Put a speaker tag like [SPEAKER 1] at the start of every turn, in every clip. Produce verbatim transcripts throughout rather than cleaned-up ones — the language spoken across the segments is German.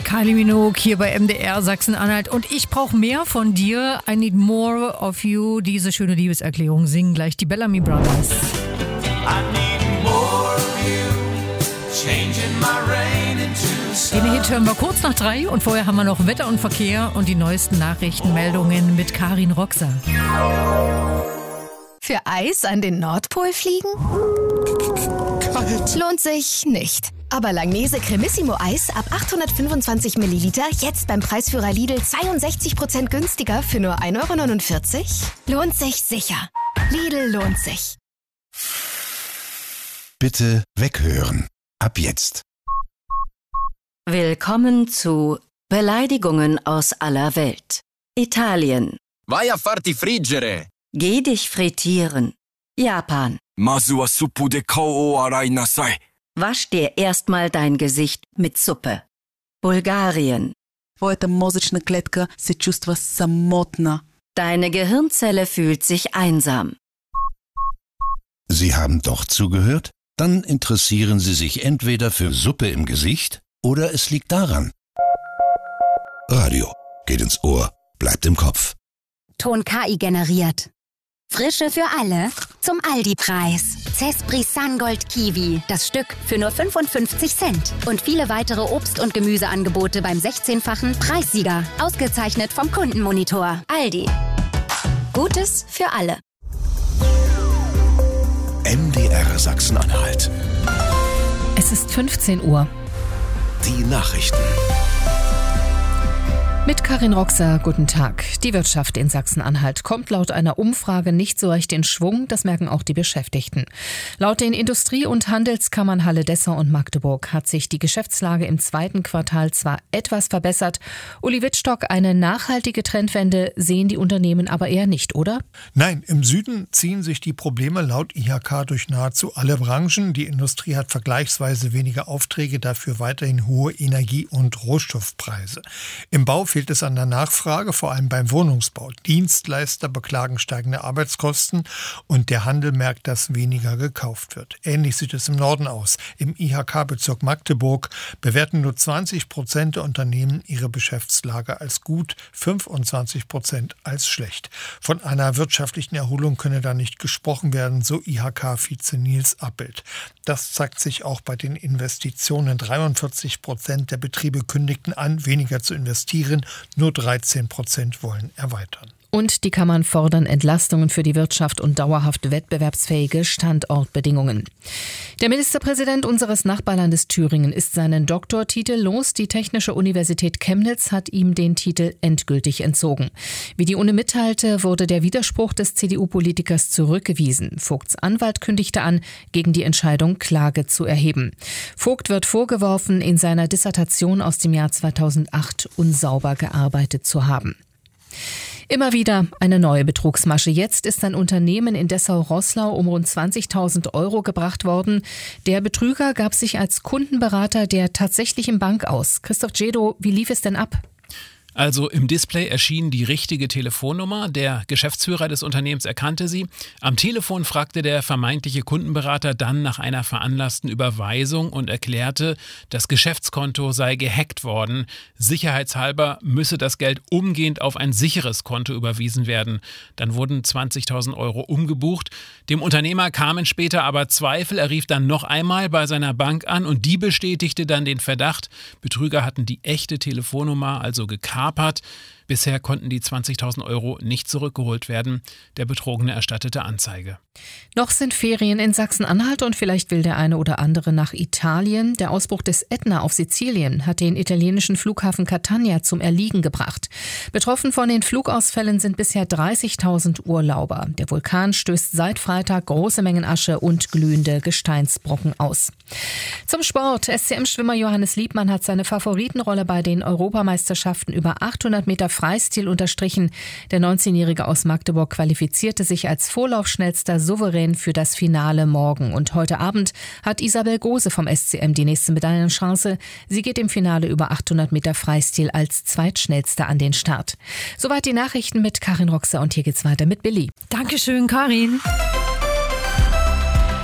[SPEAKER 1] Kylie Minogue hier bei M D R Sachsen-Anhalt. Und ich brauche mehr von dir. I need more of you. Diese schöne Liebeserklärung singen gleich die Bellamy Brothers.
[SPEAKER 2] I need more of you, changing my rain into sun.
[SPEAKER 1] Den Hit hören wir kurz nach drei und vorher haben wir noch Wetter und Verkehr und die neuesten Nachrichtenmeldungen mit Karin Roxer.
[SPEAKER 3] Für Eis an den Nordpol fliegen? Kalt. Lohnt sich nicht. Aber Langnese Cremissimo Eis ab achthundertfünfundzwanzig Milliliter jetzt beim Preisführer Lidl zweiundsechzig Prozent günstiger für nur ein Euro neunundvierzig? Lohnt sich sicher. Lidl lohnt sich.
[SPEAKER 4] Bitte weghören. Ab jetzt.
[SPEAKER 5] Willkommen zu Beleidigungen aus aller Welt. Italien.
[SPEAKER 6] Vai a farti friggere.
[SPEAKER 5] Geh dich frittieren. Japan.
[SPEAKER 6] Masu wa suppu de kao o arai nasai.
[SPEAKER 5] Wasch dir erstmal dein Gesicht mit Suppe. Bulgarien.
[SPEAKER 7] Твоята мозъчна клетка се чувства самотна.
[SPEAKER 5] Deine Gehirnzelle fühlt sich einsam.
[SPEAKER 4] Sie haben doch zugehört? Dann interessieren Sie sich entweder für Suppe im Gesicht oder es liegt daran. Radio geht ins Ohr, bleibt im Kopf.
[SPEAKER 8] Ton K I generiert. Frische für alle zum Aldi-Preis. Cespri Sungold Kiwi, das Stück für nur fünfundfünfzig Cent. Und viele weitere Obst- und Gemüseangebote beim sechzehnfachen Preissieger. Ausgezeichnet vom Kundenmonitor. Aldi. Gutes für alle.
[SPEAKER 4] M D R Sachsen-Anhalt.
[SPEAKER 1] Es ist fünfzehn Uhr.
[SPEAKER 4] Die Nachrichten.
[SPEAKER 1] Mit Karin Roxer, guten Tag. Die Wirtschaft in Sachsen-Anhalt kommt laut einer Umfrage nicht so recht in Schwung, das merken auch die Beschäftigten. Laut den Industrie- und Handelskammern Halle Dessau und Magdeburg hat sich die Geschäftslage im zweiten Quartal zwar etwas verbessert. Uli Wittstock, eine nachhaltige Trendwende sehen die Unternehmen aber eher nicht, oder?
[SPEAKER 9] Nein, im Süden ziehen sich die Probleme laut I H K durch nahezu alle Branchen. Die Industrie hat vergleichsweise weniger Aufträge, dafür weiterhin hohe Energie- und Rohstoffpreise. Im Bau fehlt es an der Nachfrage, vor allem beim Wohnungsbau. Dienstleister beklagen steigende Arbeitskosten und der Handel merkt, dass weniger gekauft wird. Ähnlich sieht es im Norden aus. Im I H K-Bezirk Magdeburg bewerten nur zwanzig Prozent der Unternehmen ihre Geschäftslage als gut, fünfundzwanzig Prozent als schlecht. Von einer wirtschaftlichen Erholung könne da nicht gesprochen werden, so I H K-Vize Nils Appelt. Das zeigt sich auch bei den Investitionen. dreiundvierzig Prozent der Betriebe kündigten an, weniger zu investieren. Nur dreizehn Prozent wollen erweitern.
[SPEAKER 1] Und die Kammern fordern Entlastungen für die Wirtschaft und dauerhaft wettbewerbsfähige Standortbedingungen. Der Ministerpräsident unseres Nachbarlandes Thüringen ist seinen Doktortitel los. Die Technische Universität Chemnitz hat ihm den Titel endgültig entzogen. Wie die Uni mitteilte, wurde der Widerspruch des C D U-Politikers zurückgewiesen. Vogts Anwalt kündigte an, gegen die Entscheidung Klage zu erheben. Vogt wird vorgeworfen, in seiner Dissertation aus dem Jahr zweitausendacht unsauber gearbeitet zu haben. Immer wieder eine neue Betrugsmasche. Jetzt ist ein Unternehmen in Dessau-Roßlau um rund zwanzigtausend Euro gebracht worden. Der Betrüger gab sich als Kundenberater der tatsächlichen Bank aus. Christoph Djedo, wie lief es denn ab?
[SPEAKER 10] Also im Display erschien die richtige Telefonnummer. Der Geschäftsführer des Unternehmens erkannte sie. Am Telefon fragte der vermeintliche Kundenberater dann nach einer veranlassten Überweisung und erklärte, das Geschäftskonto sei gehackt worden. Sicherheitshalber müsse das Geld umgehend auf ein sicheres Konto überwiesen werden. Dann wurden zwanzigtausend Euro umgebucht. Dem Unternehmer kamen später aber Zweifel. Er rief dann noch einmal bei seiner Bank an und die bestätigte dann den Verdacht. Betrüger hatten die echte Telefonnummer also gekapert. Bisher konnten die zwanzigtausend Euro nicht zurückgeholt werden. Der Betrogene erstattete Anzeige.
[SPEAKER 1] Noch sind Ferien in Sachsen-Anhalt und vielleicht will der eine oder andere nach Italien. Der Ausbruch des Ätna auf Sizilien hat den italienischen Flughafen Catania zum Erliegen gebracht. Betroffen von den Flugausfällen sind bisher dreißigtausend Urlauber. Der Vulkan stößt seit Freitag große Mengen Asche und glühende Gesteinsbrocken aus. Zum Sport. S C M-Schwimmer Johannes Liebmann hat seine Favoritenrolle bei den Europameisterschaften über achthundert Meter Freistil unterstrichen. Der neunzehnjährige aus Magdeburg qualifizierte sich als Vorlaufschnellster souverän für das Finale morgen. Und heute Abend hat Isabel Gose vom S C M die nächste Medaillenchance. Sie geht im Finale über achthundert Meter Freistil als Zweitschnellste an den Start. Soweit die Nachrichten mit Karin Roxer und hier geht's weiter mit Billy. Dankeschön, Karin.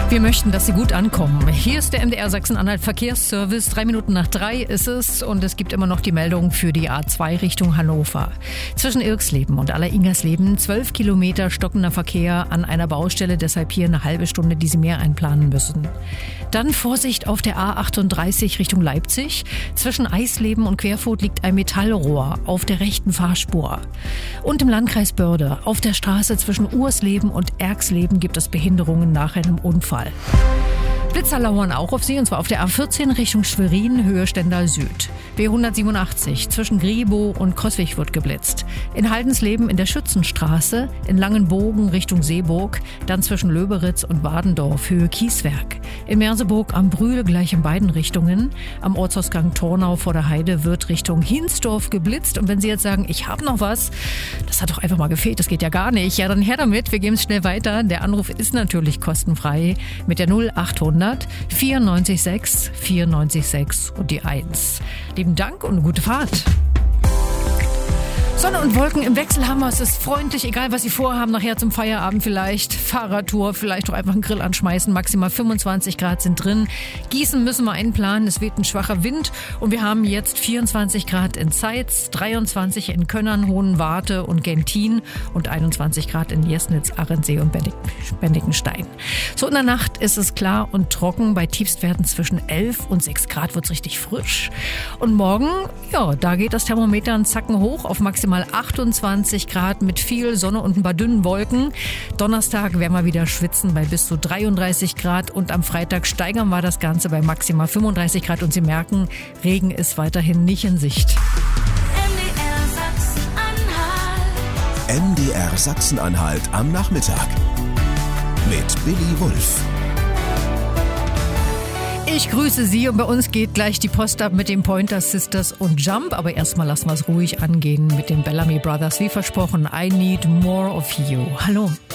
[SPEAKER 11] Wir möchten, dass Sie gut ankommen. Hier ist der M D R Sachsen-Anhalt Verkehrsservice. Drei Minuten nach drei ist es und es gibt immer noch die Meldung für die A zwei Richtung Hannover. Zwischen Irksleben und Aller-Ingersleben zwölf Kilometer stockender Verkehr an einer Baustelle, deshalb hier eine halbe Stunde, die Sie mehr einplanen müssen. Dann Vorsicht auf der A achtunddreißig Richtung Leipzig. Zwischen Eisleben und Querfurt liegt ein Metallrohr auf der rechten Fahrspur. Und im Landkreis Börde auf der Straße zwischen Ursleben und Erksleben gibt es Behinderungen nach einem Unfall. Blitzer lauern auch auf Sie, und zwar auf der A vierzehn Richtung Schwerin, Höhe Stendal Süd. B hundertsiebenundachtzig zwischen Griebow und Coswig wird geblitzt. In Haldensleben in der Schützenstraße, in Langenbogen Richtung Seeburg, dann zwischen Löberitz und Wadendorf, Höhe Kieswerk. In Merseburg am Brühl gleich in beiden Richtungen. Am Ortsausgang Tornau vor der Heide wird Richtung Hinsdorf geblitzt. Und wenn Sie jetzt sagen, ich habe noch was, das hat doch einfach mal gefehlt, das geht ja gar nicht. Ja, dann her damit, wir geben es schnell weiter. Der Anruf ist natürlich kostenfrei mit der null achthundert vierundneunzig sechs vierundneunzig sechs und die eins. Lieben Dank und eine gute Fahrt. Sonne und Wolken im Wechsel haben wir. Es ist freundlich, egal was Sie vorhaben, nachher zum Feierabend vielleicht. Fahrradtour, vielleicht auch einfach einen Grill anschmeißen. Maximal fünfundzwanzig Grad sind drin. Gießen müssen wir einplanen. Es weht ein schwacher Wind. Und wir haben jetzt vierundzwanzig Grad in Zeitz, dreiundzwanzig in Könnern, Hohenwarte und Gentin und einundzwanzig Grad in Jesnitz, Arendsee und Bendikenstein. So in der Nacht ist es klar und trocken. Bei Tiefstwerten zwischen elf und sechs Grad wird es richtig frisch. Und morgen, ja, da geht das Thermometer einen Zacken hoch auf maximal achtundzwanzig Grad mit viel Sonne und ein paar dünnen Wolken. Donnerstag werden wir wieder schwitzen bei bis zu dreiunddreißig Grad und am Freitag steigern wir das Ganze bei maximal fünfunddreißig Grad und Sie merken, Regen ist weiterhin nicht in Sicht.
[SPEAKER 12] M D R Sachsen-Anhalt am Nachmittag mit Billy Wulff.
[SPEAKER 11] Ich grüße Sie und bei uns geht gleich die Post ab mit den Pointer Sisters und Jump. Aber erstmal lassen wir es ruhig angehen mit den Bellamy Brothers. Wie versprochen, I Need More of You. Hallo.